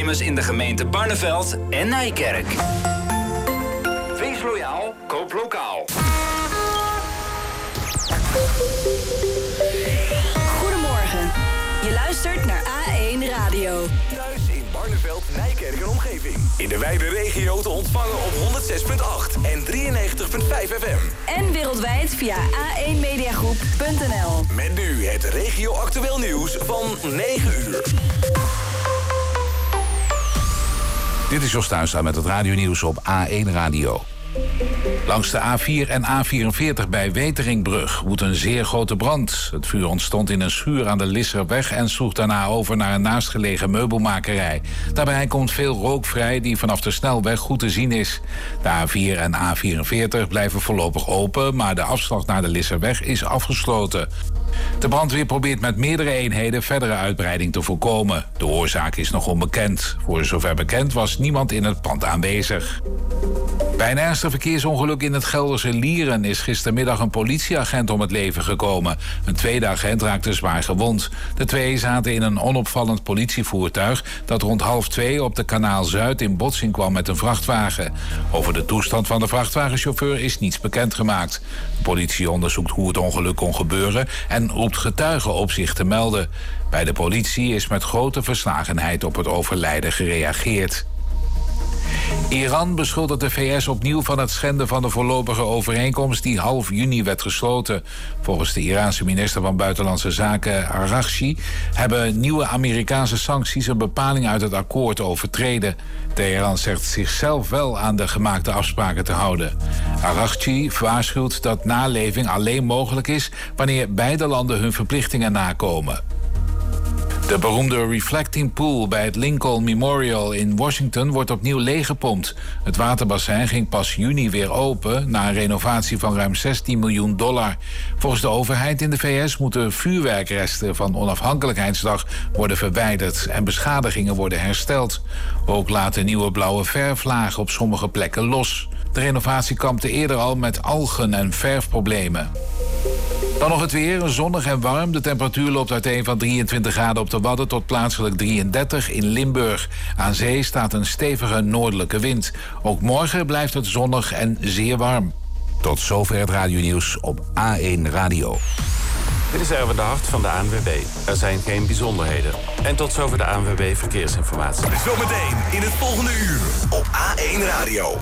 reclames in de gemeente Barneveld en Nijkerk. Wees loyaal, koop lokaal. Goedemorgen. Je luistert naar A1 Radio. Thuis in Barneveld, Nijkerk en omgeving. In de wijde regio te ontvangen op 106.8 en 93.5 FM. En wereldwijd via a1mediagroep.nl. Met nu het regio-actueel nieuws van 9 uur. Dit is Jos Tuinstra met het radionieuws op A1 Radio. Langs de A4 en A44 bij Weteringbrug woedt een zeer grote brand. Het vuur ontstond in een schuur aan de Lisserweg en sloeg daarna over naar een naastgelegen meubelmakerij. Daarbij komt veel rook vrij die vanaf de snelweg goed te zien is. De A4 en A44 blijven voorlopig open, maar de afslag naar de Lisserweg is afgesloten. De brandweer probeert met meerdere eenheden verdere uitbreiding te voorkomen. De oorzaak is nog onbekend. Voor zover bekend was niemand in het pand aanwezig. Bij een ernstig verkeersongeluk in het Gelderse Lieren is gistermiddag een politieagent om het leven gekomen. Een tweede agent raakte zwaar gewond. De twee zaten in een onopvallend politievoertuig dat rond 1:30 op de Kanaal Zuid in botsing kwam met een vrachtwagen. Over de toestand van de vrachtwagenchauffeur is niets bekendgemaakt. De politie onderzoekt hoe het ongeluk kon gebeuren en roept getuigen op zich te melden. Bij de politie is met grote verslagenheid op het overlijden gereageerd. Iran beschuldigt de VS opnieuw van het schenden van de voorlopige overeenkomst die half juni werd gesloten. Volgens de Iraanse minister van Buitenlandse Zaken Araghchi hebben nieuwe Amerikaanse sancties een bepaling uit het akkoord overtreden. Teheran zegt zichzelf wel aan de gemaakte afspraken te houden. Araghchi waarschuwt dat naleving alleen mogelijk is wanneer beide landen hun verplichtingen nakomen. De beroemde Reflecting Pool bij het Lincoln Memorial in Washington wordt opnieuw leeggepompt. Het waterbassin ging pas juni weer open na een renovatie van ruim $16 miljoen. Volgens de overheid in de VS moeten vuurwerkresten van Onafhankelijkheidsdag worden verwijderd en beschadigingen worden hersteld. Ook laten nieuwe blauwe verflagen op sommige plekken los. De renovatie kampte eerder al met algen- en verfproblemen. Dan nog het weer, zonnig en warm. De temperatuur loopt uiteen van 23 graden op de Wadden tot plaatselijk 33 in Limburg. Aan zee staat een stevige noordelijke wind. Ook morgen blijft het zonnig en zeer warm. Tot zover het radionieuws op A1 Radio. Dit is Erwin de Hart van de ANWB. Er zijn geen bijzonderheden. En tot zover de ANWB Verkeersinformatie. Zometeen in het volgende uur op A1 Radio.